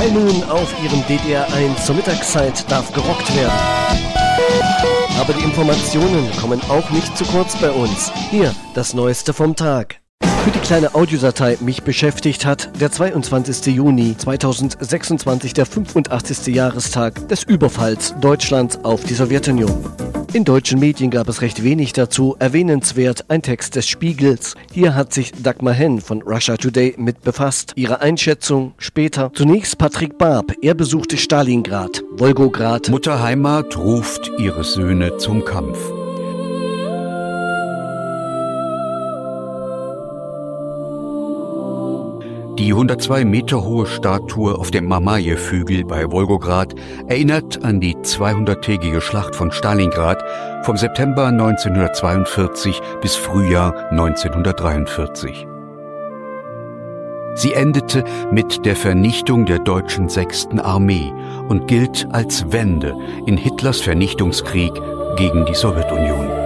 High Noon auf ihrem DDR1 zur Mittagszeit darf gerockt werden. Aber die Informationen kommen auch nicht zu kurz bei uns. Hier das Neueste vom Tag. Für die kleine Audiodatei mich beschäftigt hat der 22. Juni 2026, der 85. Jahrestag des Überfalls Deutschlands auf die Sowjetunion. In deutschen Medien gab es recht wenig dazu, erwähnenswert ein Text des Spiegels. Hier hat sich Dagmar Henn von Russia Today mit befasst. Ihre Einschätzung später. Zunächst Patrick Barb, er besuchte Stalingrad, Wolgograd. Mutter Heimat ruft ihre Söhne zum Kampf. Die 102 Meter hohe Statue auf dem Mamajew-Hügel bei Wolgograd erinnert an die 200-tägige Schlacht von Stalingrad vom September 1942 bis Frühjahr 1943. Sie endete mit der Vernichtung der deutschen 6. Armee und gilt als Wende in Hitlers Vernichtungskrieg gegen die Sowjetunion.